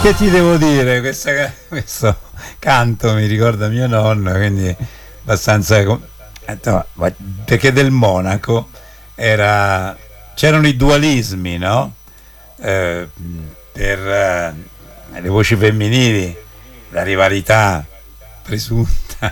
Che ti devo dire? Questo canto mi ricorda mio nonno, quindi abbastanza. No, perché del Monaco c'erano i dualismi, no? Eh, per le voci femminili, la rivalità presunta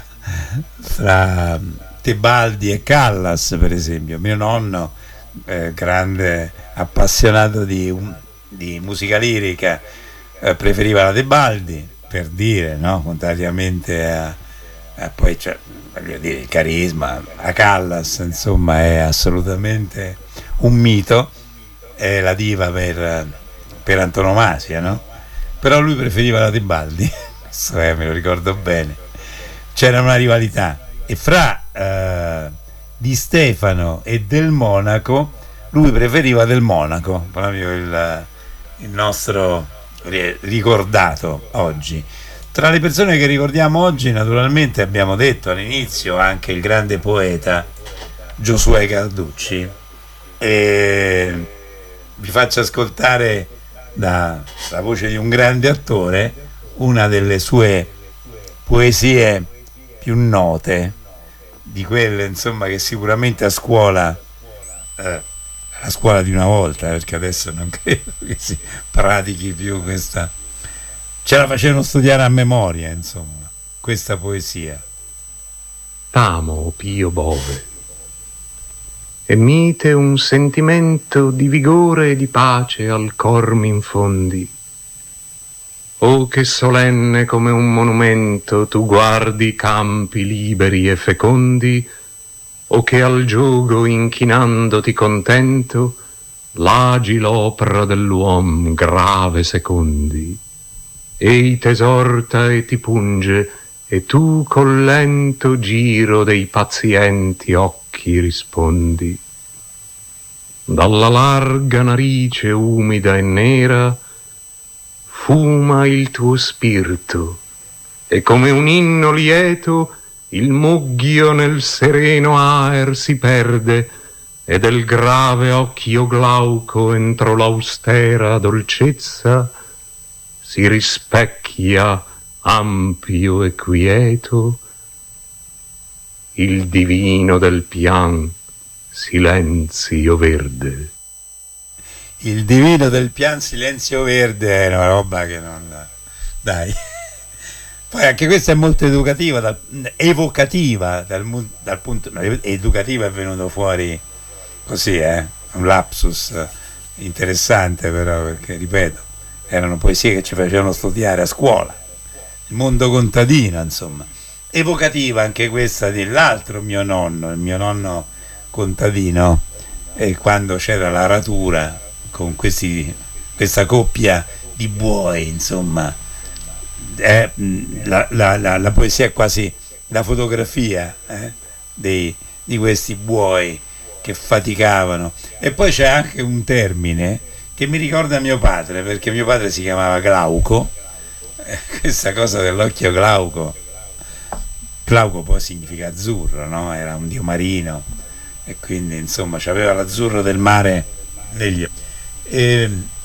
fra Tebaldi e Callas, per esempio. Mio nonno, grande appassionato di musica lirica, preferiva la Tebaldi, per dire, no? Contrariamente a poi c'è, voglio dire, il carisma, a Callas, insomma, è assolutamente un mito, è la diva per antonomasia, no? Però lui preferiva la Tebaldi, questo me lo ricordo bene. C'era una rivalità, e fra Di Stefano e Del Monaco lui preferiva Del Monaco, proprio il nostro ricordato oggi. Tra le persone che ricordiamo oggi, naturalmente, abbiamo detto all'inizio anche il grande poeta Giosuè Carducci, e vi faccio ascoltare dalla voce di un grande attore una delle sue poesie più note, di quelle, insomma, che sicuramente a scuola, la scuola di una volta, perché adesso non credo che si pratichi più questa, ce la facevano studiare a memoria, insomma, questa poesia. T'amo, Pio Bove, e mite un sentimento di vigore e di pace al cor m'infondi. Oh, che solenne come un monumento tu guardi i campi liberi e fecondi, o che al giogo inchinandoti contento l'agi l'opera dell'uom grave secondi. Ei t'esorta e ti punge, e tu col lento giro dei pazienti occhi rispondi. Dalla larga narice umida e nera fuma il tuo spirito, e come un inno lieto il mugghio nel sereno aer si perde, e del grave occhio glauco entro l'austera dolcezza si rispecchia ampio e quieto il divino del pian silenzio verde. Il divino del pian silenzio verde è una roba che non, dai. Poi anche questa è molto educativa, evocativa dal punto, no, educativa è venuto fuori così, un lapsus interessante, però, perché ripeto, erano poesie che ci facevano studiare a scuola, il mondo contadino, insomma. Evocativa anche questa dell'altro mio nonno, il mio nonno contadino, e quando c'era l'aratura con questa coppia di buoi, insomma, la poesia è quasi la fotografia di questi buoi che faticavano. E poi c'è anche un termine che mi ricorda mio padre, perché mio padre si chiamava Glauco, questa cosa dell'occhio glauco. Glauco poi significa azzurro, no? Era un dio marino, e quindi, insomma, c'aveva l'azzurro del mare negli occhi.